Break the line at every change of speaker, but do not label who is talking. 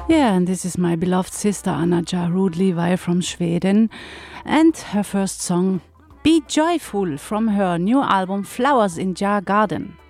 Yeah, and this is my beloved sister Anna Jarud Levi from Sweden, and her first song, Be Joyful, from her new album Flowers in Jar Garden.